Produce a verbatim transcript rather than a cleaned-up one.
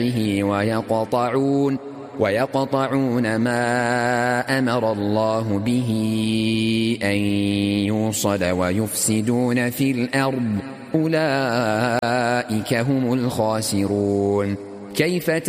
ويقطعون ويقطعون ما أمر الله به أن يوصل ويفسدون في الأرض أولئك هم الخاسرون. كيف